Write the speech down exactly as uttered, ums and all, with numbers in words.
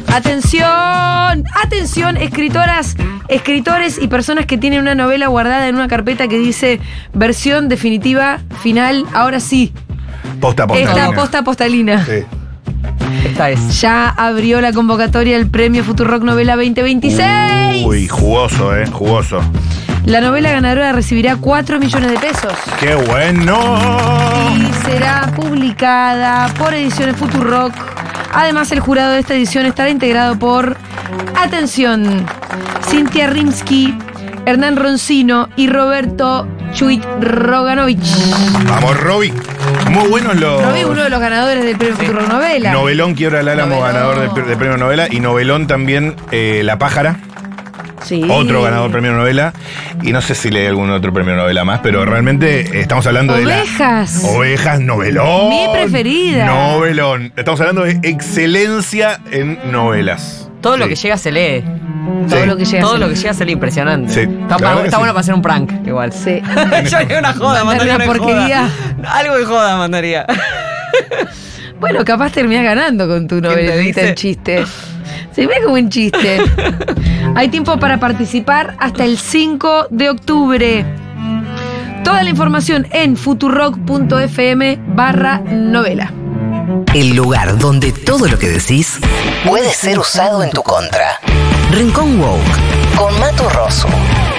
Atención, atención, escritoras, escritores y personas que tienen una novela guardada en una carpeta que dice versión definitiva, final, ahora sí. Posta postalina. Esta posta postalina. Sí. Esta es. Ya abrió la convocatoria del premio Futurock Novela veinte veintiséis. Uy, jugoso, eh, jugoso. La novela ganadora recibirá cuatro millones de pesos. ¡Qué bueno! Y será publicada por Ediciones Futurock. Además, el jurado de esta edición estará integrado por, atención, Cintia Rimsky, Hernán Roncino y Roberto Chuit Roganovich. Vamos, Roby. Muy buenos los... Roby, uno de los ganadores del premio Futurock Novela. Novelón, Quiebra el Álamo, Novelón. ganador del de premio novela. Y Novelón también, eh, La Pájara. Sí. Otro ganador premio novela. Y no sé si leí algún otro premio novela más, pero realmente estamos hablando Ovejas. de la... Ovejas, novelón. Mi preferida. Novelón. Estamos hablando de excelencia en novelas. Todo Sí. lo que llega se lee. Todo Sí. lo que llega. Todo a ser. lo que llega se lee impresionante. Sí. Está, La pa- verdad que está sí. bueno para hacer un prank, igual. Sí. Yo haría una joda, Mandarle mandaría una una porquería. joda. Algo de joda mandaría. Bueno, capaz terminás ganando con tu te novelita dice? en chiste. Se ve como un chiste. Hay tiempo para participar hasta el cinco de octubre. Toda la información en futurock.fm barra novela. El lugar donde todo lo que decís puede ser usado en tu contra. Rincón Woke con Matu Rosu.